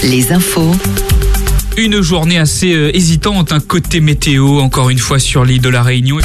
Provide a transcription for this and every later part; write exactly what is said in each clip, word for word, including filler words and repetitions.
les infos. Une journée assez euh, hésitante, un côté météo, encore une fois sur l'île de la Réunion.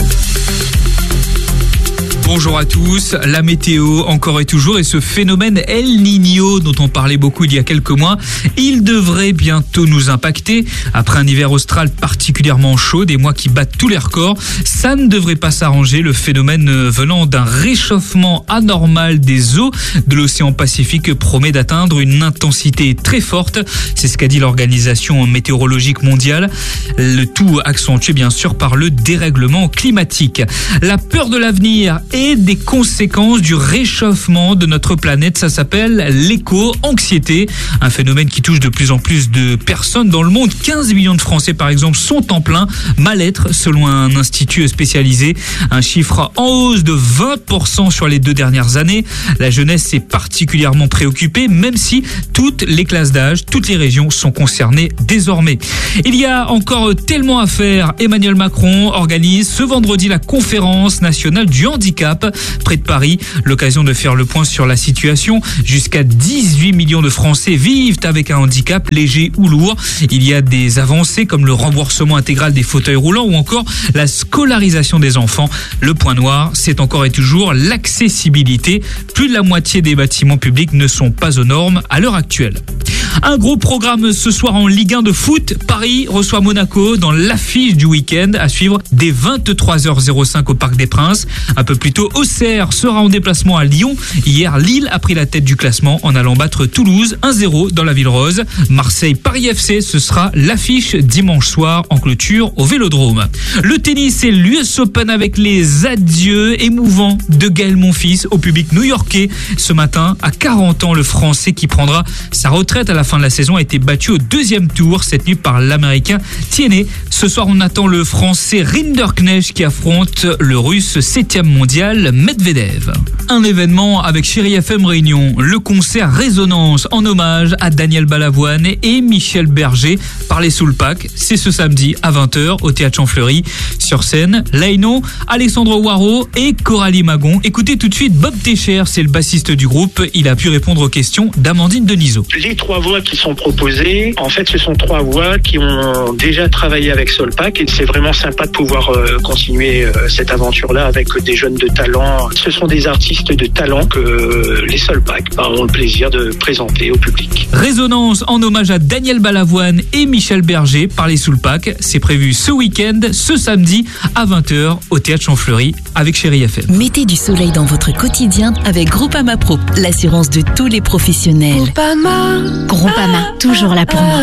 Bonjour à tous, la météo encore et toujours et ce phénomène El Niño dont on parlait beaucoup il y a quelques mois, il devrait bientôt nous impacter. Après un hiver austral particulièrement chaud, des mois qui battent tous les records, ça ne devrait pas s'arranger, le phénomène venant d'un réchauffement anormal des eaux de l'océan Pacifique promet d'atteindre une intensité très forte. C'est ce qu'a dit l'Organisation météorologique mondiale, le tout accentué bien sûr par le dérèglement climatique. La peur de l'avenir et des conséquences du réchauffement de notre planète, ça s'appelle l'éco-anxiété, un phénomène qui touche de plus en plus de personnes dans le monde. quinze millions de Français par exemple sont en plein mal-être selon un institut spécialisé, un chiffre en hausse de vingt pour cent sur les deux dernières années. La jeunesse est particulièrement préoccupée, même si toutes les classes d'âge, toutes les régions sont concernées désormais. Il y a encore tellement à faire. Emmanuel Macron organise ce vendredi la conférence nationale du handicap près de Paris, l'occasion de faire le point sur la situation. Jusqu'à dix-huit millions de Français vivent avec un handicap léger ou lourd. Il y a des avancées comme le remboursement intégral des fauteuils roulants ou encore la scolarisation des enfants. Le point noir, c'est encore et toujours l'accessibilité. Plus de la moitié des bâtiments publics ne sont pas aux normes à l'heure actuelle. Un gros programme ce soir en Ligue un de foot. Paris reçoit Monaco dans l'affiche du week-end à suivre dès vingt-trois heures cinq au Parc des Princes. Un peu plus tôt, Auxerre sera en déplacement à Lyon. Hier, Lille a pris la tête du classement en allant battre Toulouse un zéro dans la Ville Rose. Marseille-Paris F C, ce sera l'affiche dimanche soir en clôture au Vélodrome. Le tennis et l'U S Open avec les adieux émouvants de Gaël Monfils au public new-yorkais. Ce matin, à quarante ans, le Français qui prendra sa retraite à la fin de la saison a été battu au deuxième tour cette nuit par l'Américain Tiennet. Ce soir, on attend le Français Rinderknecht qui affronte le Russe septième mondial Medvedev. Un événement avec Chérie F M Réunion, le concert Résonance en hommage à Daniel Balavoine et Michel Berger par les Soulpac. C'est ce samedi à vingt heures au Théâtre Champfleury. Sur scène, Laino, Alexandre Waro et Coralie Magon. Écoutez tout de suite Bob Técher, c'est le bassiste du groupe. Il a pu répondre aux questions d'Amandine Denisot. Les trois voix qui sont proposées, en fait, ce sont trois voix qui ont déjà travaillé avec Soulpac et c'est vraiment sympa de pouvoir euh, continuer euh, cette aventure-là avec des jeunes de talent. Ce sont des artistes de talent que euh, les Soulpac bah, ont le plaisir de présenter au public. Résonance en hommage à Daniel Balavoine et Michel Berger par les Soulpac. C'est prévu ce week-end, ce samedi à vingt heures au Théâtre Champfleury avec Chérie F M. Mettez du soleil dans votre quotidien avec Groupama Pro, l'assurance de tous les professionnels. Groupama, Groupama, toujours là pour moi.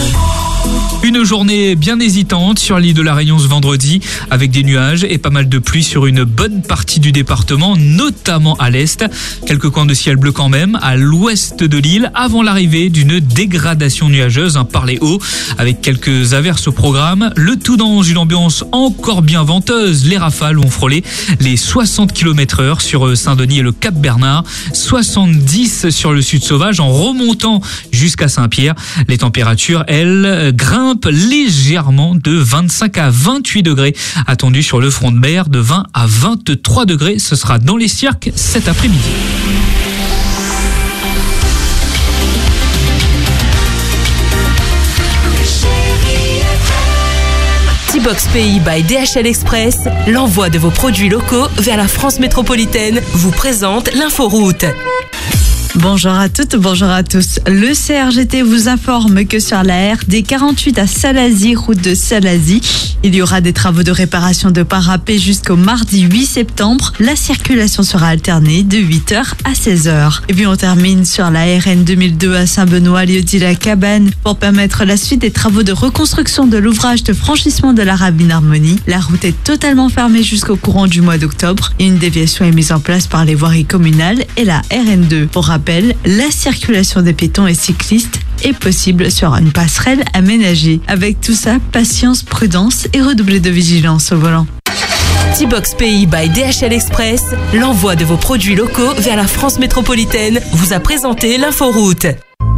Une journée bien hésitante sur l'île de la Réunion ce vendredi avec des nuages et pas mal de pluie sur une bonne partie du département, notamment à l'est. Quelques coins de ciel bleu quand même à l'ouest de l'île avant l'arrivée d'une dégradation nuageuse hein, par les hauts avec quelques averses au programme. Le tout dans une ambiance encore bien venteuse. Les rafales vont frôler les soixante kilomètres heure sur Saint-Denis et le Cap-Bernard, soixante-dix sur le sud sauvage en remontant jusqu'à Saint-Pierre. Les températures, elles, grimpe légèrement de vingt-cinq à vingt-huit degrés. Attendu sur le front de mer de vingt à vingt-trois degrés. Ce sera dans les cirques cet après-midi. T-Box Pays by D H L Express, l'envoi de vos produits locaux vers la France métropolitaine, vous présente l'inforoute. Bonjour à toutes, bonjour à tous. Le C R G T vous informe que sur la R D quarante-huit à Salazie, route de Salazie, il y aura des travaux de réparation de parapet jusqu'au mardi huit septembre. La circulation sera alternée de huit heures à seize heures. Et puis on termine sur la R N deux mille deux à Saint-Benoît, lieu-dit-la-Cabane, pour permettre la suite des travaux de reconstruction de l'ouvrage de franchissement de la Ravine Harmonie. La route est totalement fermée jusqu'au courant du mois d'octobre et une déviation est mise en place par les voiries communales et la R N deux. Pour rappel, la circulation des piétons et cyclistes est possible sur une passerelle aménagée. Avec tout ça, patience, prudence et redoubler de vigilance au volant. T-Box Pays by D H L Express, l'envoi de vos produits locaux vers la France métropolitaine, vous a présenté l'inforoute.